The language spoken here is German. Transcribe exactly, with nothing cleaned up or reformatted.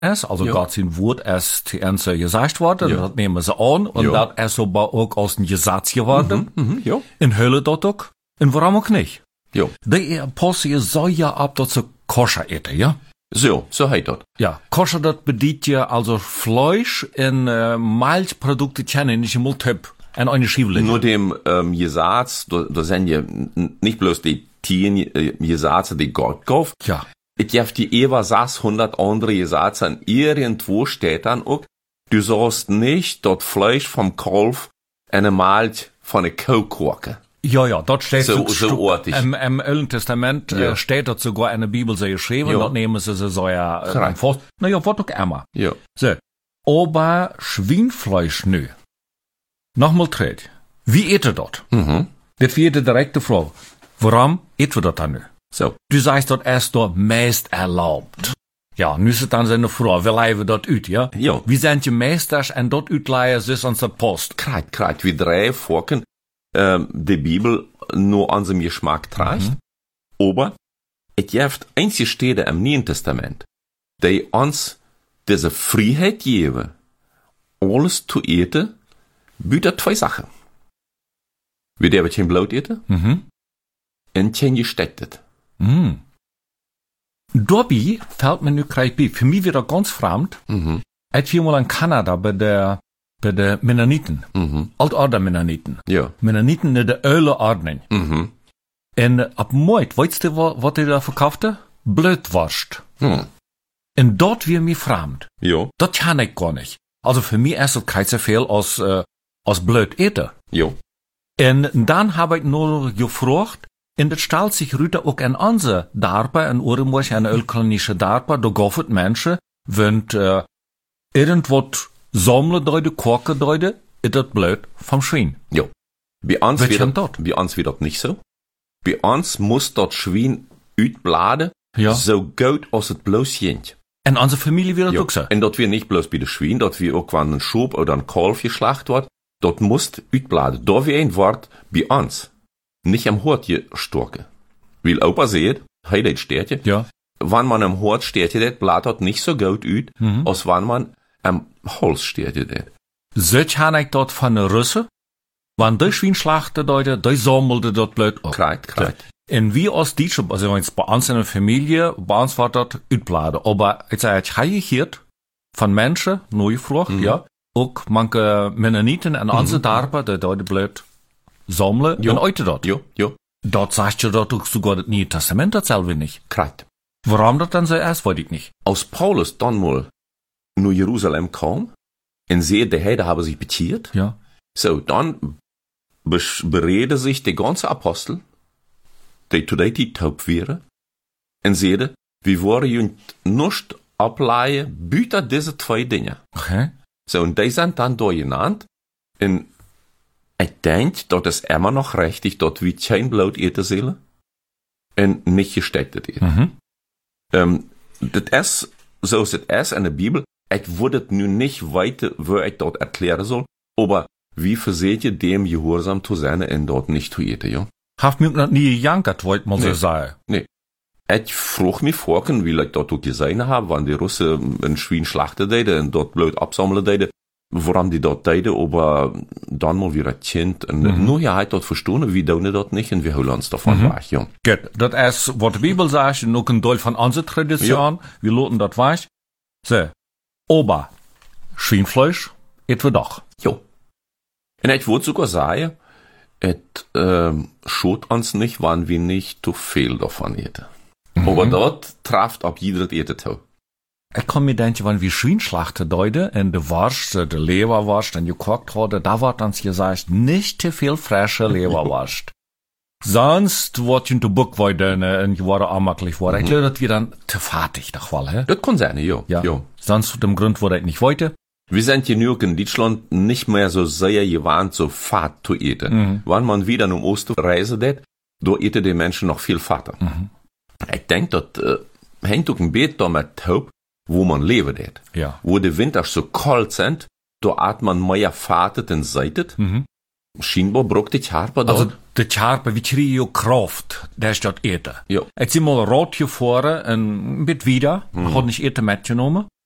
ist, also Ja. Gott sein Wort ist zu uns gesagt worden, Ja. das nehmen sie an, und Ja. das ist aber auch aus dem Gesetz geworden, Mhm, ja. in Hölle dort auch, und warum auch nicht? Ja. Die Apostel soll ja ab dort zu koscher eten, ja? So, so heißt das. Ja, koscher, das bedient ja also Fleisch und äh, Milchprodukte kennen, nicht immer Typ, und eine Schiebling. Nur dem ähm, Gesetz, da, da sind ja n- nicht bloß die Tieren äh, Gesetze, die Gott kauft. Ja. Es gibt die über sechshundert andere Gesetze, und irgendwo steht dann auch, du sollst nicht dort Fleisch vom Kalf eine Milch von der Kuh kochen. Ja, ja, dort steht So- so, so ortig. Im, im Alten Testament Ja. äh, steht dort sogar in der Bibel so geschrieben, Ja. dort nehmen sie so ja, äh, Correct. fast, naja, was auch immer. Ja. So. Aber Schweinfleisch nö. Nochmal dreht. Wie eet ihr dort? Mhm. Das wäre die direkte Frage. Warum eet wir dort dann nö? So. Du sagst dort erst dort meist erlaubt. Ja, nu ist es dann seine Frage, wie leihen wir dort ut, ja? Ja. Wie sind die Meisters en dort utleihen sich uns der Post? Kreit, kreit, wie drei Forken, ähm, die Bibel nur an seinem Geschmack trägt. Aber es gibt einzige Stelle im Neuen Testament, die uns diese Freiheit geben, alles zu eten, bietet zwei Sachen. Wir dürfen kein Blut eten Mhm. und kein Gestecktes. Mm. Dabei fällt mir nu gleich bei, für mich wieder ganz fremd, Mhm. als wir mal in Kanada bei der, bei der Mennoniten, Mhm. Altorder Mennoniten, Ja. Mennoniten in der Öle Ordnung. Mhm. En ab Moit, weißt du, wa- was die da verkaufte? Blödwurst. Hm. En dort wir mir fremd. Ja. Das kann ich gar nicht. Also für mich ist das kein so viel als, äh, als blöd eten. Ja. En dann habe ich nur gefragt, en das stellt sich rüter auch an onze Darpa, en Uremosch, en Ölkolonische Darpa, da gaffet Menschen, wenn, äh, irgendwas sammeln deute, kochen deute, ist das blöd vom Schwein. Ja. Bei uns Wat wird kommt das, dort? bei uns wird das nicht so. Bei uns muss das Schwein uitbladen, Ja. so gut als es bloß geht. En onze Familie wird das Ja. auch so. Und dort wir nicht bloß bei den Schwein, dort wir auch, wenn ein Schub oder ein Kalf geschlacht wird, dort muss uitbladen. Da wie ein Wort bei uns nicht am Hort gestorken. Weil Opa sieht, hey, das steht Ja. wenn man am Hort steht, das Blatt hat nicht so gut uit, Mhm. als wenn man am Holz steht. So kann ich dort von den Russen, wenn die Schwein schlachten deute, die sammelten dort blöd auf. Kreit, kreit. En wie als Deutsche, also jetzt bei uns in der Familie, bei uns war das uitbladen. Aber ich sage, ich habe gehört von Menschen, neue Frucht, ja, auch manche Mennoniten und andere Darpa, die dort blöd sammeln, Ja. und heute dort. Ja, ja, Dort sagt ja dort auch sogar das Neue Testament dasselbe nicht. kreit. Warum das dann so ist, weiß ich nicht. Als Paulus dann mal nach Jerusalem kam und sieht, die Heiden haben sich bekehrt, Ja. so, dann bes- bereden sich die ganze Apostel, die zu der Zeit taub wären, und sehen, wir wollen jünt nicht ableihen, büter diese zwei Dinge. Okay. So, und die sind dann da genannt, und ich denke, das ist immer noch richtig, dort wie kein Blut eten sollen, und nicht gestecktes eten. Mhm. Ähm, das ist, so ist es in der Bibel. Ich würde nun nicht weiter, wo ich dort erklären soll, aber wie verseht ihr dem Gehorsam zu sein und dort nicht zu eten, ja? Haft mir noch nie gejankert, wollte man so Nee. sagen. Ich frage mich vorhin, wie ich dort auch gesehen habe, wenn die Russen ein Schwein schlachten deden und dort blöd absammeln deden, warum die dort deden, aber dann mal wieder Kind, und Mhm. nur ja, halt dort verstehen, wie tun die dort nicht und wir holen uns davon weg, ja. Gut, das ist, was die Bibel sagt, und auch ein Teil von unserer Tradition, wir loten das weg. So. Aber, Schweinfleisch, etwa doch. Jo. Und ich würde sogar sagen, es ähm, schaut uns nicht, wenn wir nicht zu viel davon eten. Aber dort trifft ab jeder eten zu. Ich kann mir denken, wenn wir Schweinschlachten deuten, und die Wurst, die Leberwurst, und gekocht wurde, da wird uns gesagt, nicht zu viel frische Leberwurst. Sonst wird in der Buck weiden, und die wurde anmaklich worden. Ich glaube, das wird dann zu fertig, doch wohl, hä? Das kann sein, ja. Ja. ja. Sonst, dem Grund, wo ich nicht wollte. Wir sind hier nur in Deutschland nicht mehr so sehr gewandt, so fad zu eten. Wenn man wieder um Osten reisen wird, da eten die Menschen noch viel fatter. Ich denke, das äh, hängt auch ein bisschen damit ab, wo man leben wird. Ja. Wo die Winter so kalt sind, da hat man mehr Fatet und Seitet. Scheinbar braucht die Charpe dort. Also, die Charpe, wie kriege ich Kraft, der ist dort eten. Ja. Ich bin mal Rot gefahren, ein bisschen wieder, hat nicht eten mitgenommen.